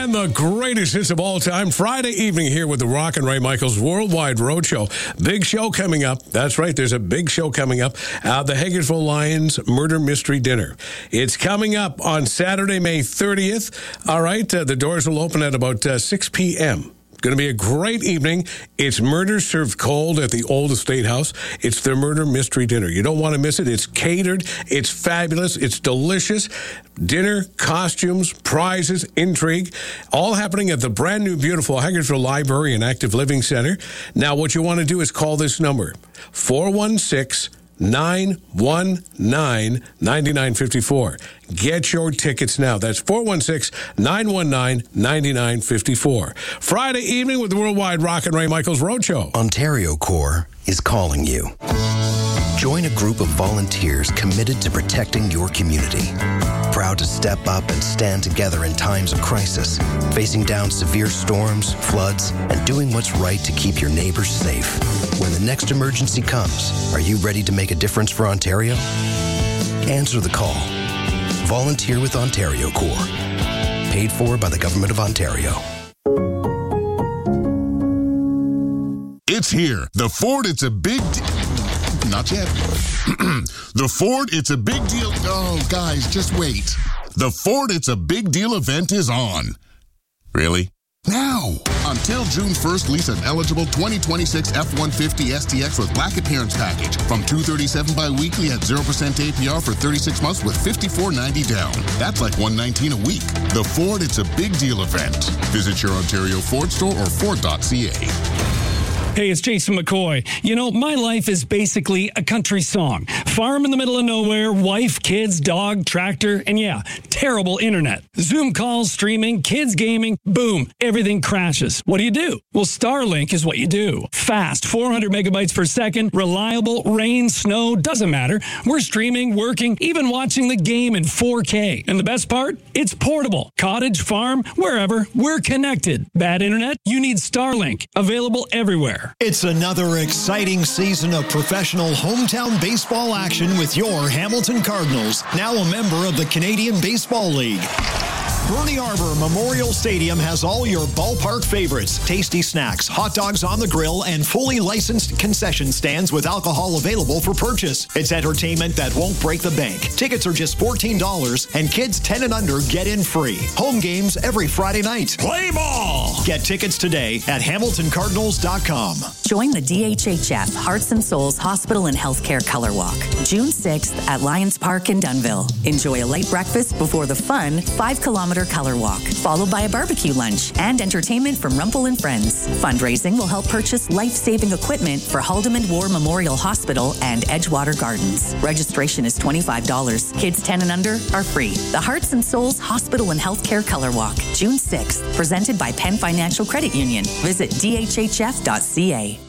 And the greatest hits of all time, Friday evening here with the Rock and Ray Michaels Worldwide Roadshow. Big show coming up. That's right, there's a big show coming up. The Hagersville Lions Murder Mystery Dinner. It's coming up on Saturday, May 30th. All right, the doors will open at about 6 p.m. Going to be a great evening. It's murder served cold at the Old Estate House. It's their murder mystery dinner. You don't want to miss it. It's catered. It's fabulous. It's delicious. Dinner, costumes, prizes, intrigue, all happening at the brand new, beautiful Hagersville Library and Active Living Center. Now, what you want to do is call this number, 416-919-9954. Get your tickets now. That's 416-919-9954. Friday evening with the Worldwide Rock and Ray Michaels Roadshow. Ontario Corps is calling you. Join a group of volunteers committed to protecting your community. Proud to step up and stand together in times of crisis, facing down severe storms, floods, and doing what's right to keep your neighbors safe. When the next emergency comes, are you ready to make a difference for Ontario? Answer the call. Volunteer with Ontario Corps. Paid for by the Government of Ontario. It's here. The Ford, it's a big... Not yet. The Ford, it's a big deal... Oh, guys, just wait. The Ford, it's a big deal event is on. Really? Now! Until June 1st, lease an eligible 2026 F-150 STX with black appearance package from $237 bi-weekly at 0% APR for 36 months with $54.90 down. That's like $119 a week. The Ford, it's a big deal event. Visit your Ontario Ford store or Ford.ca. Hey, it's Jason McCoy. You know, my life is basically a country song. Farm in the middle of nowhere, wife, kids, dog, tractor, and yeah, terrible internet. Zoom calls, streaming, kids gaming, boom, everything crashes. What do? Well, Starlink is what you do. Fast, 400 megabytes per second, reliable, rain, snow, doesn't matter. We're streaming, working, even watching the game in 4K. And the best part? It's portable. Cottage, farm, wherever, we're connected. Bad internet? You need Starlink. Available everywhere. It's another exciting season of professional hometown baseball action with your Hamilton Cardinals, now a member of the Canadian Baseball League. Bernie Arbor Memorial Stadium has all your ballpark favorites, tasty snacks, hot dogs on the grill, and fully licensed concession stands with alcohol available for purchase. It's entertainment that won't break the bank. Tickets are just $14, and kids 10 and under get in free. Home games every Friday night. Play ball! Get tickets today at HamiltonCardinals.com. Join the DHHF Hearts and Souls Hospital and Healthcare Color Walk, June 6th at Lions Park in Dunnville. Enjoy a late breakfast before the fun 5-kilometer color walk, followed by a barbecue lunch and entertainment from Rumpel and Friends. Fundraising will help purchase life-saving equipment for Haldimand War Memorial Hospital and Edgewater Gardens. Registration is $25. Kids 10 and under are free. The Hearts and Souls Hospital and Healthcare Color Walk, June 6th, presented by Penn Financial Credit Union. Visit dhhf.ca.